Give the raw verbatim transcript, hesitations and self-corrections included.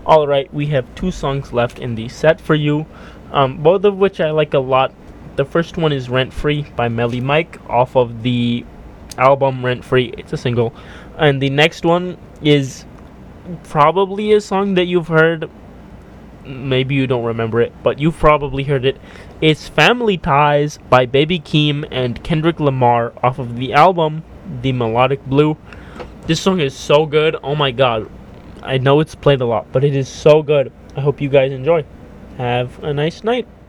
Alright, we have two songs left in the set for you, um, both of which I like a lot. The first one is Rent Free by Melly Mike off of the album Rent Free. It's a single. And the next one is probably a song that you've heard. Maybe you don't remember it, but you've probably heard it. It's Family Ties by Baby Keem and Kendrick Lamar off of the album The Melodic Blue. This song is so good. Oh my god. I know it's played a lot, but it is so good. I hope you guys enjoy. Have a nice night.